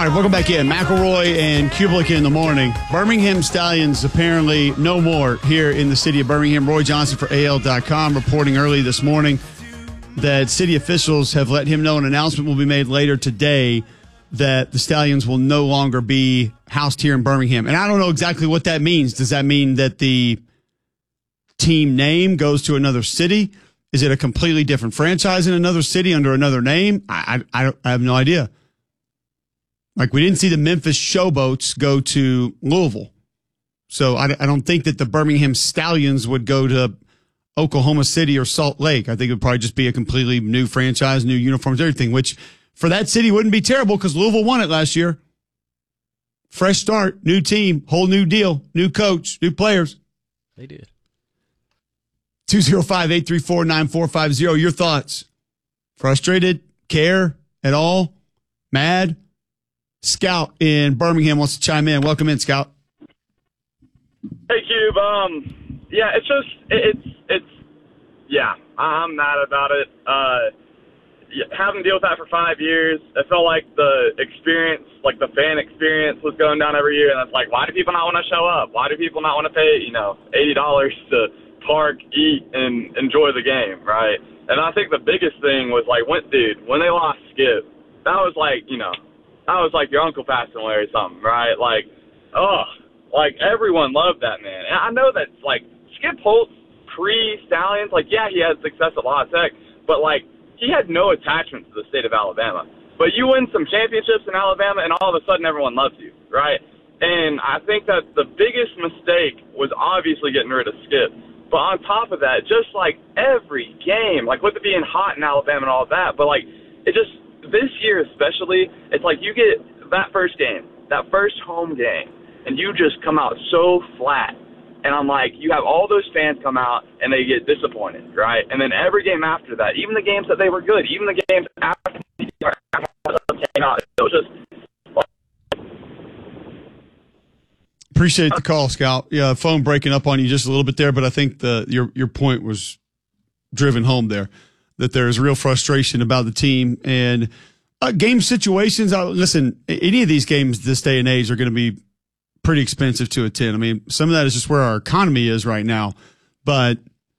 All right, welcome back in. McElroy and Kublik in the morning. Birmingham Stallions apparently no more here in the city of Birmingham. Roy Johnson for AL.com reporting early this morning that city officials have let him know an announcement will be made later today that the Stallions will no longer be housed here in Birmingham. And I don't know exactly what that means. Does that mean that the team name goes to another city? Is it a completely different franchise in another city under another name? I have no idea. Like, we didn't see the Memphis Showboats go to Louisville. So I don't think that the Birmingham Stallions would go to Oklahoma City or Salt Lake. I think it would probably just be a completely new franchise, new uniforms, everything, which for that city wouldn't be terrible because Louisville won it last year. Fresh start, new team, whole new deal, new coach, new players. They did. 205-834-9450. Your thoughts? Frustrated? Care at all? Mad? Scout in Birmingham wants to chime in. Welcome in, Scout. Hey, Cube. Yeah, I'm mad about it. Having to deal with that for 5 years, it felt like the experience, like the fan experience was going down every year. And it's like, why do people not want to show up? Why do people not want to pay, $80 to park, eat, and enjoy the game, right? And I think the biggest thing was, like, when they lost Skip, that was like, that was like your uncle passing away or something, right? Like, everyone loved that man. And I know that's, like, Skip Holtz pre-Stallions, like, yeah, he had success at La Tech, but, like, he had no attachment to the state of Alabama. But you win some championships in Alabama, and all of a sudden everyone loves you, right? And I think that the biggest mistake was obviously getting rid of Skip. But on top of that, just, like, every game, like, with it being hot in Alabama and all that, but, like, it just, this year especially, it's like you get that first game, that first home game, and you just come out so flat. And I'm like, you have all those fans come out, and they get disappointed, right? And then every game after that, even the games that they were good, even the games after the came out, it was just... Appreciate the call, Scout. Yeah, phone breaking up on you just a little bit there, but I think your point was driven home there, that there is real frustration about the team and game situations. Listen, any of these games this day and age are going to be pretty expensive to attend. I mean, some of that is just where our economy is right now, but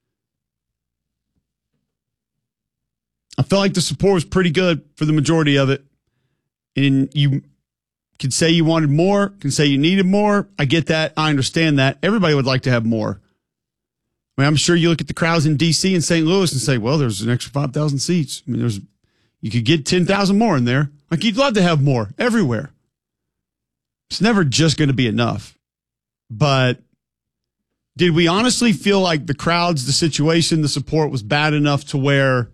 I felt like the support was pretty good for the majority of it. And you can say you wanted more, can say you needed more. I get that. I understand that. Everybody would like to have more. I mean, I'm sure you look at the crowds in D.C. and St. Louis and say, well, there's an extra 5,000 seats. I mean, you could get 10,000 more in there. Like, you'd love to have more everywhere. It's never just going to be enough. But did we honestly feel like the crowds, the situation, the support was bad enough to where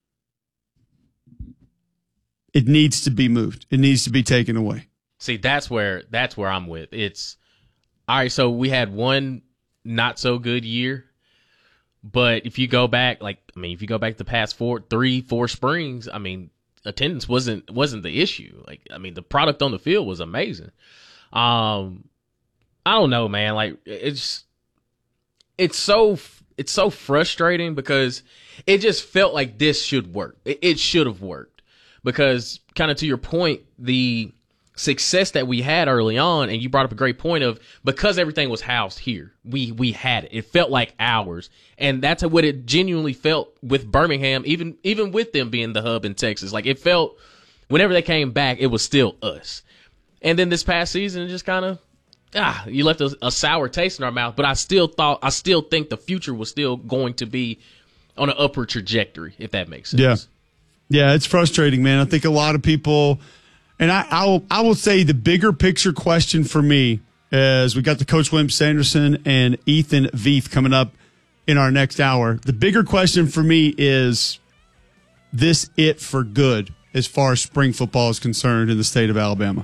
it needs to be moved? It needs to be taken away. See, that's where I'm with. It's all right. So we had one not so good year, but if you go back, if you go back the past 4 springs, I mean, attendance wasn't the issue. Like, I mean, the product on the field was amazing. I don't know, man. Like, it's so frustrating because it just felt like this should work. It should have worked because, kind of to your point, the success that we had early on, and you brought up a great point of, because everything was housed here, we had it. It felt like ours, and that's what it genuinely felt with Birmingham, even with them being the hub in Texas. Like, it felt, whenever they came back, it was still us. And then this past season, it just kind of, you left a sour taste in our mouth. But I still think the future was still going to be on an upward trajectory, if that makes sense. Yeah, it's frustrating, man. I think a lot of people, and I will say the bigger picture question for me is, we got the Coach Wimp Sanderson and Ethan Veith coming up in our next hour. The bigger question for me is this it for good as far as spring football is concerned in the state of Alabama?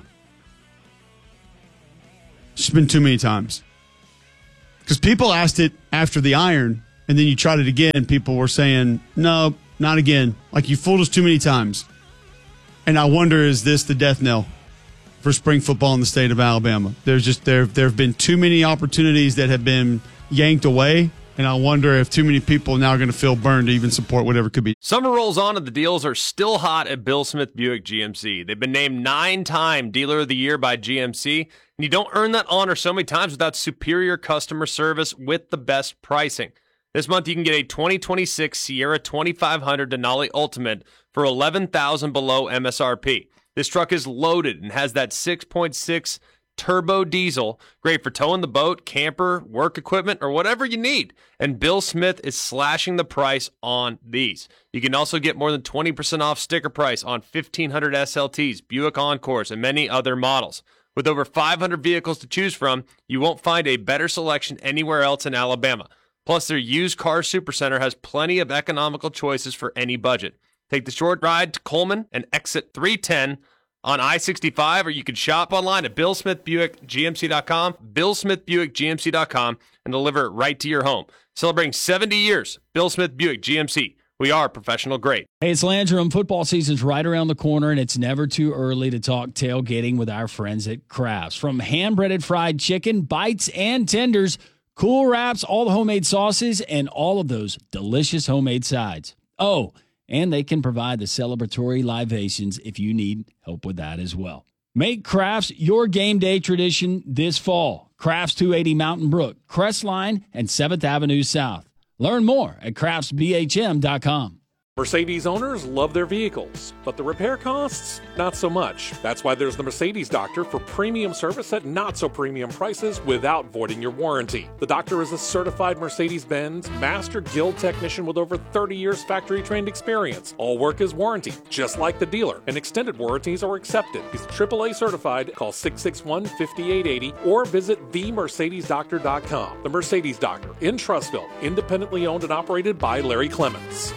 It's been too many times. Because people asked it after the Iron, and then you tried it again. People were saying, no, not again. Like, you fooled us too many times. And I wonder, is this the death knell for spring football in the state of Alabama? There have been too many opportunities that have been yanked away And I wonder if too many people now are going to feel burned to even support whatever could be. Summer rolls on and the deals are still hot at Bill Smith Buick GMC. They've been named 9-time Dealer of the Year by GMC, and you don't earn that honor so many times without superior customer service with the best pricing. This month, you can get a 2026 Sierra 2500 Denali Ultimate for $11,000 below MSRP. This truck is loaded and has that 6.6 turbo diesel, great for towing the boat, camper, work equipment, or whatever you need. And Bill Smith is slashing the price on these. You can also get more than 20% off sticker price on 1500 SLTs, Buick Encores, and many other models. With over 500 vehicles to choose from, you won't find a better selection anywhere else in Alabama. Plus, their used car supercenter has plenty of economical choices for any budget. Take the short ride to Coleman and exit 310 on I-65, or you can shop online at BillSmithBuickGMC.com, BillSmithBuickGMC.com, and deliver it right to your home. Celebrating 70 years, Bill Smith Buick GMC. We are professional grade. Hey, it's Landrum. Football season's right around the corner, and it's never too early to talk tailgating with our friends at Crafts. From hand-breaded fried chicken, bites, and tenders, cool wraps, all the homemade sauces, and all of those delicious homemade sides. Oh, and they can provide the celebratory libations if you need help with that as well. Make Crafts your game day tradition this fall. Crafts 280 Mountain Brook, Crestline, and 7th Avenue South. Learn more at craftsbhm.com. Mercedes owners love their vehicles, but the repair costs, not so much. That's why there's the Mercedes Doctor for premium service at not so premium prices without voiding your warranty. The doctor is a certified Mercedes-Benz Master Guild technician with over 30 years factory-trained experience. All work is warranted, just like the dealer, and extended warranties are accepted. He's AAA certified. Call 661-5880 or visit themercedesdoctor.com. The Mercedes Doctor in Trussville, independently owned and operated by Larry Clements.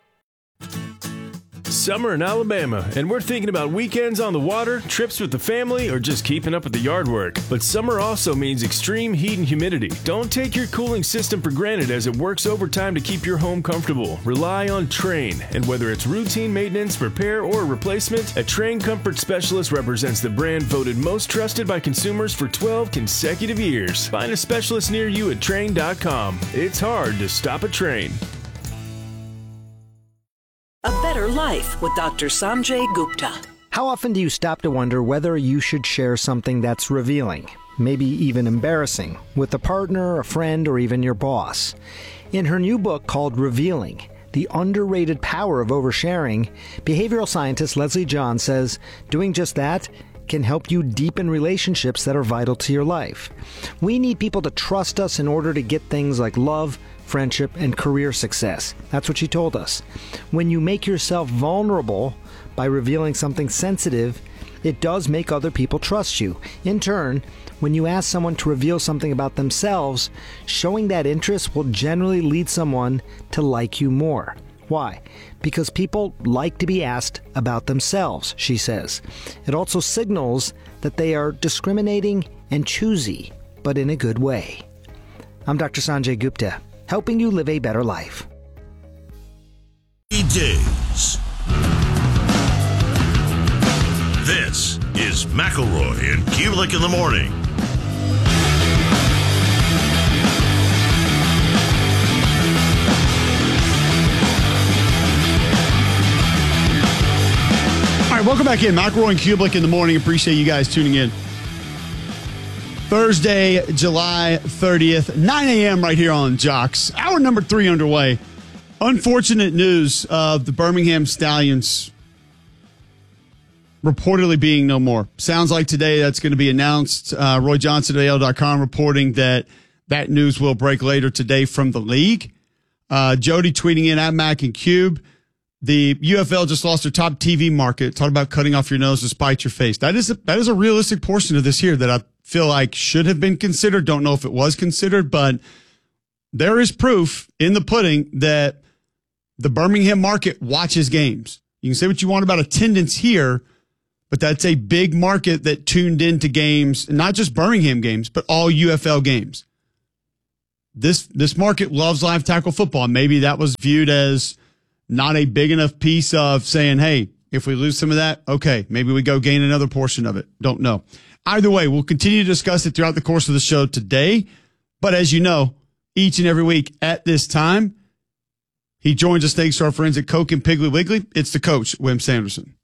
Summer in Alabama, and we're thinking about weekends on the water, trips with the family, or just keeping up with the yard work. But summer also means extreme heat and humidity. Don't take your cooling system for granted as it works overtime to keep your home comfortable. Rely on Trane, and whether it's routine maintenance, repair, or replacement, a Trane Comfort Specialist represents the brand voted most trusted by consumers for 12 consecutive years. Find a specialist near you at Trane.com. It's hard to stop a Trane. A Better Life with Dr. Sanjay Gupta. How often do you stop to wonder whether you should share something that's revealing, maybe even embarrassing, with a partner, a friend, or even your boss? In her new book called Revealing, The Underrated Power of Oversharing, behavioral scientist Leslie John says doing just that can help you deepen relationships that are vital to your life. We need people to trust us in order to get things like love, friendship, and career success. That's what she told us. When you make yourself vulnerable by revealing something sensitive, it does make other people trust you. In turn, when you ask someone to reveal something about themselves, showing that interest will generally lead someone to like you more. Why? Because people like to be asked about themselves, she says. It also signals that they are discriminating and choosy, but in a good way. I'm Dr. Sanjay Gupta, helping you live a better life. Days. This is McElroy and Kulik in the morning. All right, welcome back in. McElroy and Kulik in the morning. Appreciate you guys tuning in. Thursday, July 30th, 9 a.m. right here on Jocks. Hour number 3 underway. Unfortunate news of the Birmingham Stallions reportedly being no more. Sounds like today that's going to be announced. Roy Johnson at AL.com reporting that news will break later today from the league. Jody tweeting in at Mac and Cube. The UFL just lost their top TV market. Talk about cutting off your nose to spite your face. That is a realistic portion of this here that I feel like should have been considered. Don't know if it was considered, but there is proof in the pudding that the Birmingham market watches games. You can say what you want about attendance here, but that's a big market that tuned into games, not just Birmingham games, but all UFL games. This market loves live tackle football. Maybe that was viewed as not a big enough piece of saying, hey, if we lose some of that, okay, maybe we go gain another portion of it. Don't know. Either way, we'll continue to discuss it throughout the course of the show today. But as you know, each and every week at this time. He joins us thanks to our friends at Coke and Piggly Wiggly. It's the coach, Wim Sanderson.